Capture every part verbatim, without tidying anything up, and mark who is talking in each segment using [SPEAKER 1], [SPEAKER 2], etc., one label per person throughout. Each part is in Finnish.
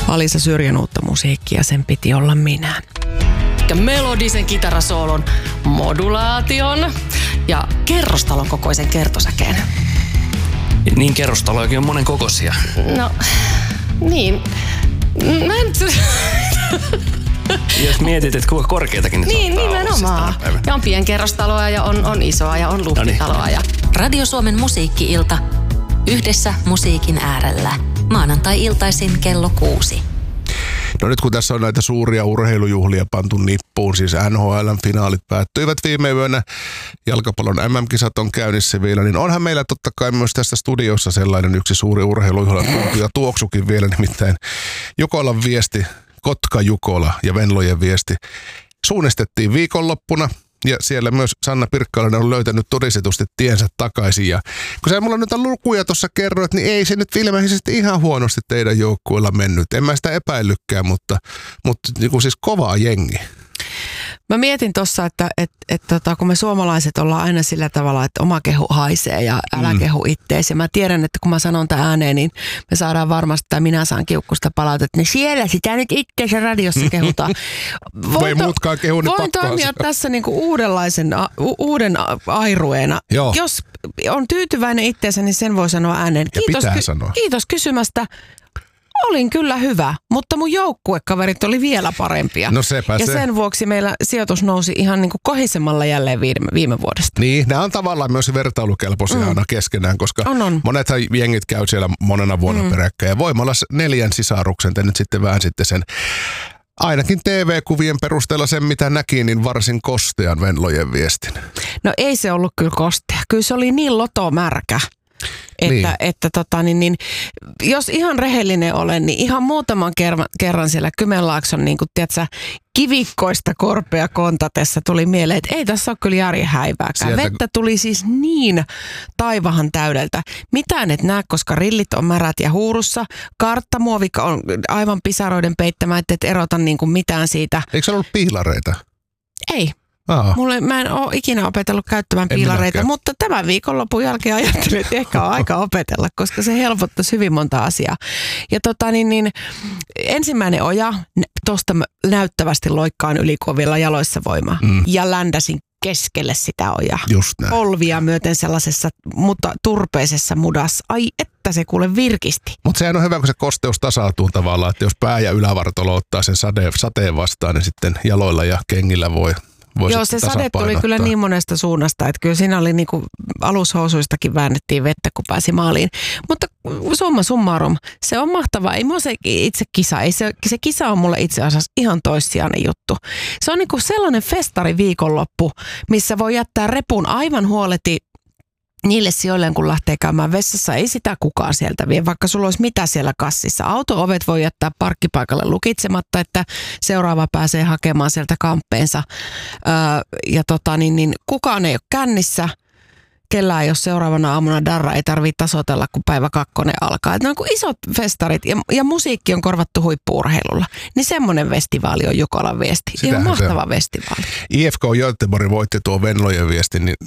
[SPEAKER 1] Alisa Syrjän uutta musiikkia, sen piti olla minä.
[SPEAKER 2] Ja melodisen kitarasoolon, modulaation ja kerrostalon kokoisen kertosäkeen.
[SPEAKER 3] Niin kerrostalojakin on monen kokoisia.
[SPEAKER 2] No, niin. Mä en...
[SPEAKER 3] Jos mietit, että kuinka korkeitakin ne
[SPEAKER 2] niin, nimenomaan. Ja on pienkerrostaloa ja on, on isoa ja on luhtitaloa. Ja...
[SPEAKER 4] Radio Suomen musiikki-ilta. Yhdessä musiikin äärellä. Maanantai-iltaisin kello kuusi.
[SPEAKER 5] No nyt kun tässä on näitä suuria urheilujuhlia pantu nippuun, siis N H L:n finaalit päättyivät viime yönä, jalkapallon M M-kisat on käynnissä vielä, niin onhan meillä totta kai myös tässä studiossa sellainen yksi suuri urheilujuhla ja tuoksukin vielä, nimittäin Jukolan viesti, Kotka-Jukola ja Venlojen viesti suunnistettiin viikonloppuna. Ja siellä myös Sanna Pirkkalainen on löytänyt todistetusti tiensä takaisin. Ja kun sä mulla nyt lukuja tuossa kerroit, niin ei se nyt ilmeisesti ihan huonosti teidän joukkueella mennyt. En mä sitä epäillytkään, mutta, mutta niin kuin siis kovaa jengi.
[SPEAKER 1] Mä mietin tuossa, että et, et, tota, kun me suomalaiset ollaan aina sillä tavalla, että oma kehu haisee ja älä mm. kehu ittees. Ja mä tiedän, että kun mä sanon tämän ääneen, niin me saadaan varmasti, tai minä saan kiukkusta palautetta, että siellä sitä nyt itteensä radiossa kehutaan.
[SPEAKER 5] Voi muutkaan kehu, niin
[SPEAKER 1] voin toimia se. Tässä niinku uudenlaisen, u, uuden airueena. Joo. Jos on tyytyväinen itteensä, niin sen voi sanoa ääneen. Kiitos,
[SPEAKER 5] ja pitää sanoa.
[SPEAKER 1] Kiitos kysymästä. Olin kyllä hyvä, mutta mun joukkuekaverit oli vielä parempia.
[SPEAKER 5] No sepä
[SPEAKER 1] ja
[SPEAKER 5] se.
[SPEAKER 1] sen vuoksi meillä sijoitus nousi ihan niin kuin kohisemalla jälleen viime, viime vuodesta.
[SPEAKER 5] Niin, nämä on tavallaan myös vertailukelpoisia mm. aina keskenään, koska
[SPEAKER 1] on, on.
[SPEAKER 5] monethan jengit käy siellä monena vuonna mm. peräkkäin. Ja voimalla neljän sisaruksen, te nyt sitten vähän sitten sen, ainakin T V-kuvien perusteella sen mitä näki, niin varsin kostean Venlojen viestin.
[SPEAKER 1] No ei se ollut kyllä kostea, kyllä se oli niin lotomärkä. Että,
[SPEAKER 5] niin.
[SPEAKER 1] että tota, niin, niin, jos ihan rehellinen olen, niin ihan muutaman kerran, kerran siellä Kymenlaakson niin kuin, tiedätkö, kivikkoista korpea kontatessa tuli mieleen, että ei tässä ole kyllä järjen häivääkään. Sieltä... Vettä tuli siis niin taivahan täydeltä. Mitään et näe, koska rillit on märät ja huurussa. Karttamuovikka on aivan pisaroiden peittämä, että et erota niin kuin mitään siitä.
[SPEAKER 5] Eikö se ollut piilareita?
[SPEAKER 1] Ei.
[SPEAKER 5] Aa.
[SPEAKER 1] Mulle, mä en ole ikinä opetellut käyttämään
[SPEAKER 5] En
[SPEAKER 1] piilareita,
[SPEAKER 5] minäkään.
[SPEAKER 1] Mutta tämän viikonlopun jälkeen ajattelin, että ehkä on aika opetella, koska se helpottaisi hyvin monta asiaa. Ja tota niin, niin ensimmäinen oja, tuosta näyttävästi loikkaan ylikovilla jaloissa voimaa mm. ja ländäsin keskelle sitä ojaa.
[SPEAKER 5] Just näin.
[SPEAKER 1] Polvia myöten sellaisessa mutta turpeisessa mudassa. Ai että se kuule virkisti.
[SPEAKER 5] Mutta sehän on hyvä, kun se kosteus tasautuu tavallaan, että jos pää ja ylävartalo ottaa sen sade, sateen vastaan, niin sitten jaloilla ja kengillä voi Voi
[SPEAKER 1] Joo, se sade tuli kyllä niin monesta suunnasta, että kyllä siinä oli niinku alushousuistakin väännettiin vettä, kun pääsi maaliin. Mutta summa summarum, se on mahtavaa. Ei mua se itse kisa, ei se, se kisa on mulle itse asiassa ihan toissijainen juttu. Se on niinku sellainen festari viikonloppu, missä voi jättää repun aivan huoleti niille sijoilleen, kun lähtee käymään vessassa, ei sitä kukaan sieltä vie, vaikka sulla olisi mitä siellä kassissa. Auto-ovet voi jättää parkkipaikalle lukitsematta, että seuraava pääsee hakemaan sieltä kamppeensa. Öö, ja tota, niin, niin, kukaan ei ole kännissä, kellään jos seuraavana aamuna darra ei tarvitse tasoitella, kun päivä kakkonen alkaa. Et ne on kuin isot festarit ja, ja musiikki on korvattu huippu-urheilulla. Niin semmoinen festivaali on Jukolan viesti. Ihan mahtava festivaali.
[SPEAKER 5] I F K Göteborg voitti tuo Venlojen viestin, niin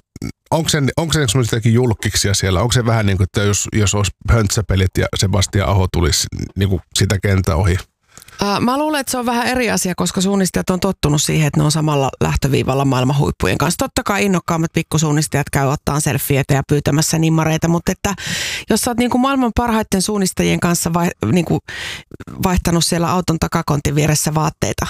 [SPEAKER 5] onko se, onko se semmoisia julkkiksia siellä? Onko se vähän niin kuin, että jos, jos olisi höntsäpelit ja Sebastian Aho tulisi niin kuin sitä kenttä ohi?
[SPEAKER 1] Uh, mä luulen, että se on vähän eri asia, koska suunnistajat on tottunut siihen, että ne on samalla lähtöviivalla maailman huippujen kanssa. Totta kai innokkaammat pikkusuunnistajat käy ottaan selfieitä ja pyytämässä nimmareita, mutta että jos sä oot niin kuin maailman parhaiten suunnistajien kanssa vai, niin kuin vaihtanut siellä auton takakontin vieressä vaatteita,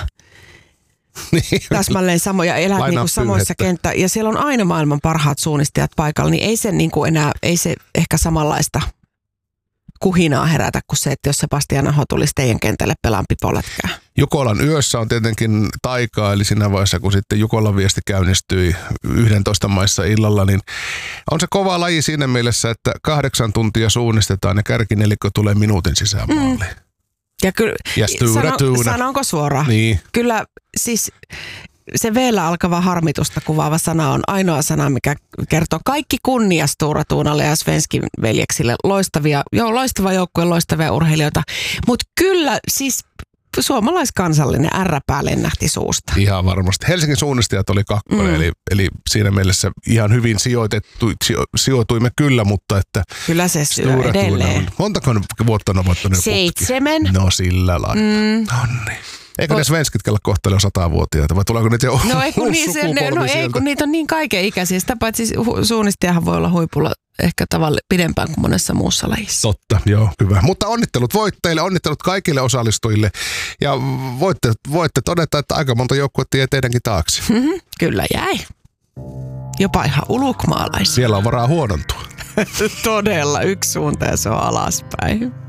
[SPEAKER 1] täsmälleen samoja, elät niin kuin samoissa kenttä ja siellä on aina maailman parhaat suunnistajat paikalla, niin ei se niin kuin enää, ei se ehkä samanlaista kuhinaa herätä kuin se, että jos Sebastian Aho tulisi teidän kentälle pelaan pipolätkää.
[SPEAKER 5] Jukolan yössä on tietenkin taikaa, eli siinä vaiheessa, kun sitten Jukolan viesti käynnistyi yksitoista maissa illalla, niin on se kova laji siinä mielessä, että kahdeksan tuntia suunnistetaan ja kärkinelikko tulee minuutin sisään maaliin. Mm.
[SPEAKER 1] Ja kyllä,
[SPEAKER 5] ja
[SPEAKER 1] sano, sanonko suoraan?
[SPEAKER 5] Niin.
[SPEAKER 1] Kyllä siis se V-llä alkava harmitusta kuvaava sana on ainoa sana, mikä kertoo kaikki kunnia Stora Tuunalle ja Svenskin veljeksille. Loistavia, joo, loistava joukkue, loistavia urheilijoita. Mutta kyllä siis suomalaiskansallinen ärräpää lennähti suusta.
[SPEAKER 5] Ihan varmasti. Helsingin suunnistajat oli kakkonen, mm. eli, eli siinä mielessä ihan hyvin sijoitettu, sijo, sijoituimme kyllä, mutta että...
[SPEAKER 1] Kyllä se syö edelleen.
[SPEAKER 5] Montako vuotta on voittanut?
[SPEAKER 1] Seitsemän.
[SPEAKER 5] No sillä lailla. Mm. Nonni. Eikö ne svenskit kellä kohta ole satavuotiaita vai tuleeko niitä jo
[SPEAKER 1] no ei, kun niin se, ne, no ei, kun niitä on niin kaiken ikäisiä. Sitä paitsi hu, suunnistajahan voi olla huipulla ehkä tavallaan pidempään kuin monessa muussa lajissa.
[SPEAKER 5] Totta, joo, hyvä. Mutta onnittelut voittajille, onnittelut kaikille osallistujille. Ja voitte, voitte todeta, että aika monta joukkuetta jäi teidänkin taakse.
[SPEAKER 1] Mm-hmm, kyllä jäi. Jopa ihan ulukmaalaisia.
[SPEAKER 5] Siellä on varaa huonontua.
[SPEAKER 1] Todella, yksi suunta ja se on alaspäin.